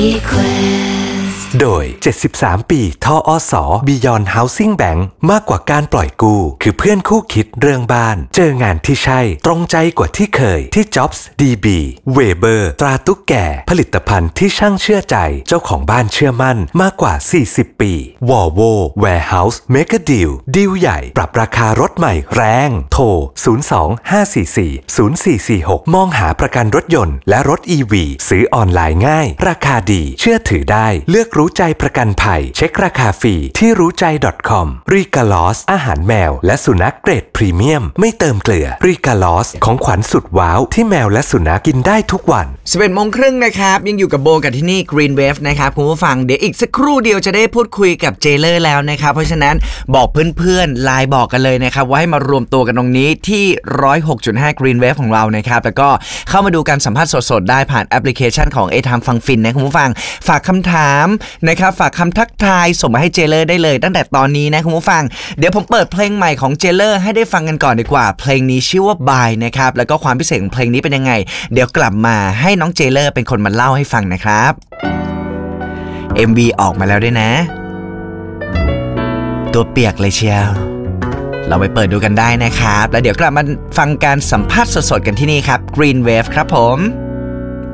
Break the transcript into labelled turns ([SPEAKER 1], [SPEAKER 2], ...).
[SPEAKER 1] โดย73ปีทอส Beyond Housing Bank มากกว่าการปล่อยกู้คือเพื่อนคู่คิดเรื่องบ้านเจองานที่ใช่ตรงใจกว่าที่เคยที่ Jobs DB Weber ตราตุ๊กแก่ผลิตภัณฑ์ที่ช่างเชื่อใจเจ้าของบ้านเชื่อมั่นมากกว่า40ปี Volvo Warehouse Mega Deal ดีลใหญ่ปรับราคารถใหม่แรงโทร02-544-0446มองหาประกันรถยนต์และรถ EV ซื้อออนไลน์ง่ายราคาดีเชื่อถือได้เลือกรู้ใจประกันภัยเช็คราคาฟรีที่รู้ใจ .com รีกาลอสอาหารแมวและสุนัขเกรดพรีเมียมไม่เติมเกลือรีกาลอสของขวัญสุดว้าวที่แมวและสุนัขกินได้ทุกวัน
[SPEAKER 2] 11:30 น.นะครับยังอยู่กับโบกับที่นี่ Green Wave นะครับคุณผู้ฟังเดี๋ยวอีกสักครู่เดียวจะได้พูดคุยกับเจเลอร์แล้วนะครับเพราะฉะนั้นบอกเพื่อนๆไลน์บอกกันเลยนะครับว่าให้มารวมตัวกันตรงนี้ที่ 106.5 Green Wave ของเรานะครับแล้วก็เข้ามาดูการสัมภาษณ์สดๆได้ผ่านแอปพลิเคชันของ A-Time ฟังฟินนะคุณผู้ฟังฝากคำถามนะครับฝากคำทักทายส่งมาให้เจเลอร์ได้เลยตั้งแต่ตอนนี้นะคุณผู้ฟังเดี๋ยวผมเปิดเพลงใหม่ของเจเลอร์ให้ได้ฟังกันก่อนดีกว่าเพลงนี้ชื่อว่า Bye นะครับแล้วก็ความพิเศษของเพลงนี้เป็นยังไงเดี๋ยวกลับมาให้น้องเจเลอร์เป็นคนมาเล่าให้ฟังนะครับ MV ออกมาแล้วด้วยนะตัวเปียกเลยเชียวเราไปเปิดดูกันได้นะครับแล้วเดี๋ยวกลับมาฟังการสัมภาษณ์สดๆกันที่นี่ครับ Green Wave ครับผม